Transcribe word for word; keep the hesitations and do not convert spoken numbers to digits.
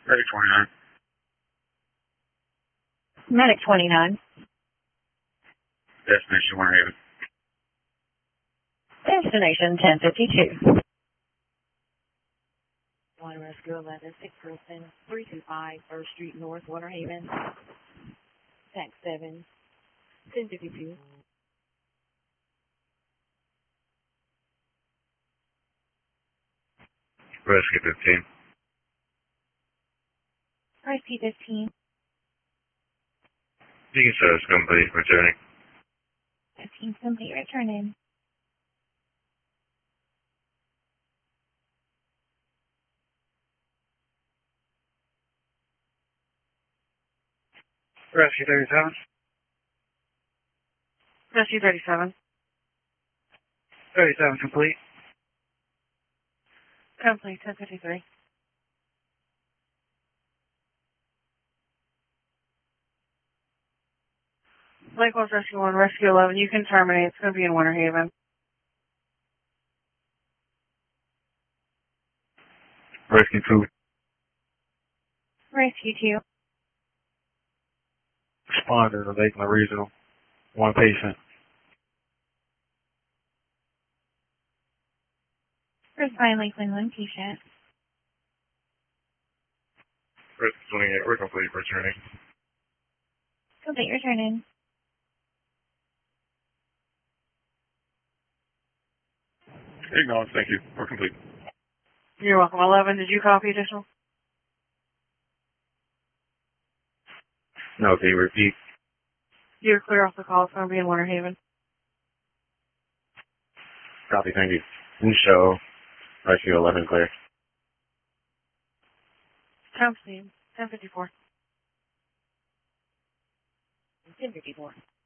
Medic twenty-nine. Medic twenty-nine. Destination Winter Haven. Destination ten fifty-two. One Rescue eleven, six person, three two five, First Street North, Winter Haven. Tax seven, ten fifty-two. Rescue fifteen. Rescue fifteen. Beacon service complete, returning. fifteen complete, returning. Rescue thirty-seven. Rescue thirty-seven. thirty-seven complete. Complete, ten fifty-three. Likewise, Rescue one, Rescue eleven, you can terminate. It's going to be in Winter Haven. Rescue two. Rescue two. Responder to Lakeland Regional. One patient. Respond Lakeland, one patient. Rescue twenty-eight, we're complete, returning. Complete, returning. Acknowledge, thank you. We're complete. You're welcome. eleven, did you copy additional? No, can you repeat? You're clear off the call. It's going to be in Winter Haven. Copy, thank you. New show. Rescue eleven clear. Time speed, ten fifty-four. ten fifty-four.